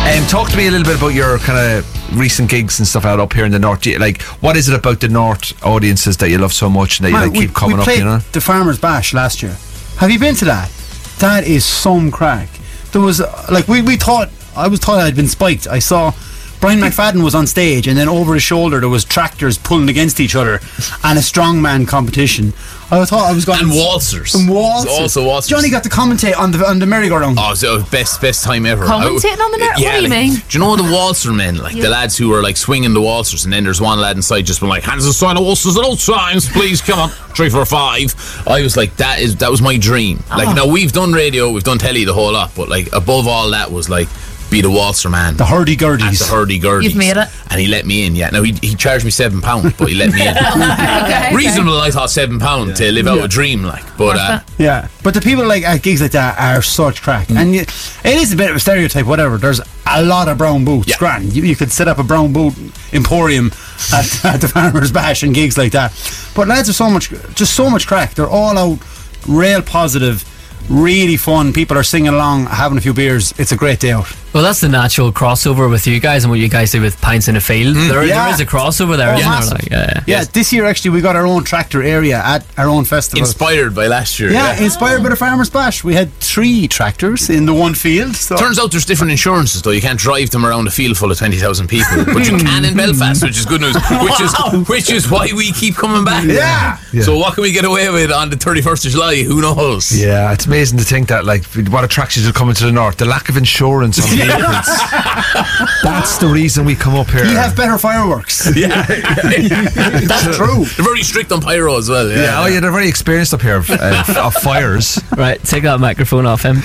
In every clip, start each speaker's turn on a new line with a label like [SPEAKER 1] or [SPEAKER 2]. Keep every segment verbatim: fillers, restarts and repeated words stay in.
[SPEAKER 1] Um, talk to me a little bit about your kind of recent gigs and stuff out up here in the north. Like, what is it about the north audiences that you love so much and that
[SPEAKER 2] Man,
[SPEAKER 1] you like
[SPEAKER 2] we,
[SPEAKER 1] keep coming
[SPEAKER 2] we
[SPEAKER 1] up?
[SPEAKER 2] played
[SPEAKER 1] You know,
[SPEAKER 2] the Farmers Bash last year. Have you been to that? That is some crack. There was uh, like we we thought I was thought I'd been spiked. I saw Brian McFadden was on stage, and then over his shoulder there was tractors pulling against each other, and a strongman competition. I thought I was going
[SPEAKER 3] and waltzers.
[SPEAKER 2] And waltzers.
[SPEAKER 3] Also waltzers.
[SPEAKER 2] Johnny got to commentate on the on the merry-go-round.
[SPEAKER 3] Oh, it was the best best time ever.
[SPEAKER 4] Commentating on the merry?
[SPEAKER 3] Yeah,
[SPEAKER 4] what do you
[SPEAKER 3] like,
[SPEAKER 4] mean?
[SPEAKER 3] Do you know the waltzer men, like
[SPEAKER 4] Yeah.
[SPEAKER 3] the lads who were like swinging the waltzers, and then there's one lad inside just been like, hands aside the waltzers at all times, please come on, three, four, five. I was like, that is that was my dream. Like,
[SPEAKER 4] Oh.
[SPEAKER 3] now we've done radio, we've done telly, the whole lot, but like above all that was like be the waltzer man.
[SPEAKER 2] The hurdy-gurdies.
[SPEAKER 3] At the hurdy-gurdies.
[SPEAKER 4] You've made it.
[SPEAKER 3] And he let me in, yeah. Now, he, he charged me seven pounds, but he let me in.
[SPEAKER 4] okay,
[SPEAKER 3] Reasonable, I thought, seven pounds to live out
[SPEAKER 2] Yeah.
[SPEAKER 3] a dream, like. But, uh,
[SPEAKER 2] Yeah, but the people like at gigs like that are such crack,
[SPEAKER 3] Mm.
[SPEAKER 2] and you, it is a bit of a stereotype. Whatever, there's a lot of brown boots.
[SPEAKER 3] Yeah.
[SPEAKER 2] Grand, you, you could set up a brown boot emporium at, at the Farmers Bash and gigs like that. But lads are so much, just so much crack. They're all out, real positive, really fun. People are singing along, having a few beers. It's a great day out.
[SPEAKER 5] Well, that's the natural crossover with you guys and what you guys do with Pints in a Field. There,
[SPEAKER 2] Yeah.
[SPEAKER 5] there is a crossover there,
[SPEAKER 2] Oh,
[SPEAKER 5] isn't
[SPEAKER 2] massive.
[SPEAKER 5] there? Like, yeah, yeah.
[SPEAKER 2] Yeah, this year actually we got our own tractor area at our own festival.
[SPEAKER 3] inspired by last year.
[SPEAKER 2] yeah, inspired by the Farmers Bash. We had three tractors in the one field. So.
[SPEAKER 3] Turns out there's different insurances though. You can't drive them around a field full of twenty thousand people, but you can in Belfast, which is good news. Which is which is why we keep coming back.
[SPEAKER 2] Yeah.
[SPEAKER 1] Yeah.
[SPEAKER 3] So what can we get away with on the thirty-first of July? Who knows?
[SPEAKER 1] yeah, it's amazing to think that like what attractions are coming to the north. The lack of insurance on vehicles. That's the reason we come up here.
[SPEAKER 2] You have better fireworks.
[SPEAKER 3] Yeah,
[SPEAKER 2] That's true.
[SPEAKER 3] they're very strict on pyro as well. Yeah,
[SPEAKER 1] Yeah, oh yeah, they're very experienced up here of, uh, of fires.
[SPEAKER 5] Right, take that microphone off him.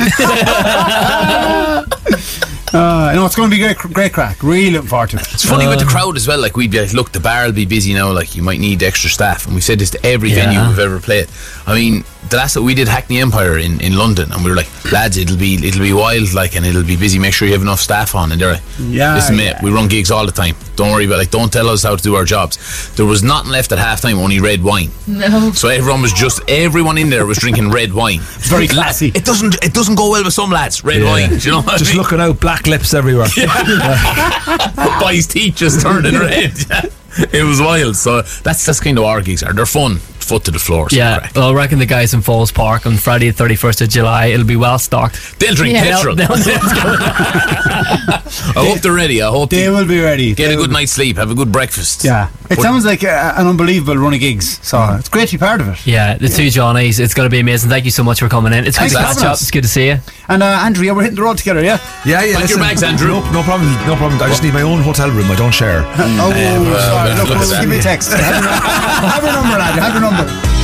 [SPEAKER 2] Uh, no, it's going to be great, great crack. Really looking forward to it.
[SPEAKER 3] It's funny with the crowd as well. Like we'd be like, look, the bar will be busy now. Like you might need extra staff, and we said this to every
[SPEAKER 5] Yeah.
[SPEAKER 3] venue we've ever played. I mean, the last that we did Hackney Empire in, in London, and we were like, lads, it'll be it'll be wild, like, and it'll be busy. Make sure you have enough staff on. And they're like,
[SPEAKER 2] Yeah,
[SPEAKER 3] listen, mate,
[SPEAKER 2] yeah.
[SPEAKER 3] we run gigs all the time. Don't worry about like, don't tell us how to do our jobs. There was nothing left at half time, only red wine.
[SPEAKER 4] No.
[SPEAKER 3] So everyone was just everyone in there was drinking red wine.
[SPEAKER 2] Very classy.
[SPEAKER 3] It doesn't it doesn't go well with some lads. Red
[SPEAKER 1] Yeah.
[SPEAKER 3] wine, do you know what
[SPEAKER 1] Just
[SPEAKER 3] I mean?
[SPEAKER 1] looking out, black lips everywhere.
[SPEAKER 3] Boys' teeth just turning red. It was wild. So that's that's kind of our gigs are. They're fun. Foot to the floor. So
[SPEAKER 5] Yeah,
[SPEAKER 3] crack.
[SPEAKER 5] well, I reckon the guys in Falls Park on Friday the thirty-first of July, it'll be well stocked.
[SPEAKER 3] They'll drink
[SPEAKER 4] Yeah.
[SPEAKER 3] petrol.
[SPEAKER 5] They'll- they'll-
[SPEAKER 3] I hope they're ready. I hope
[SPEAKER 2] They
[SPEAKER 3] they
[SPEAKER 2] will be ready.
[SPEAKER 3] get
[SPEAKER 2] They
[SPEAKER 3] a good
[SPEAKER 2] will-
[SPEAKER 3] night's sleep. Have a good breakfast.
[SPEAKER 2] Yeah. It
[SPEAKER 3] But-
[SPEAKER 2] sounds like uh, an unbelievable run of gigs. So it's great to be part of it.
[SPEAKER 5] Yeah, the two Johnnies, it's going to be amazing. Thank you so much for coming in. It's good
[SPEAKER 2] Thanks
[SPEAKER 5] to
[SPEAKER 2] for
[SPEAKER 5] catch
[SPEAKER 2] having
[SPEAKER 5] up.
[SPEAKER 2] us.
[SPEAKER 5] It's good to see you.
[SPEAKER 2] And uh, Andrew, yeah, we're hitting the road together, yeah?
[SPEAKER 1] Yeah, yeah.
[SPEAKER 3] Pack your
[SPEAKER 1] listen,
[SPEAKER 3] bags, Andrew.
[SPEAKER 1] No, no problem. No problem. I just need my own hotel room. I don't share.
[SPEAKER 2] Oh, sorry.
[SPEAKER 3] well,
[SPEAKER 2] Look,
[SPEAKER 3] look at
[SPEAKER 2] we'll
[SPEAKER 3] that.
[SPEAKER 2] give me a text. Have your, have your number, lad. Have your number.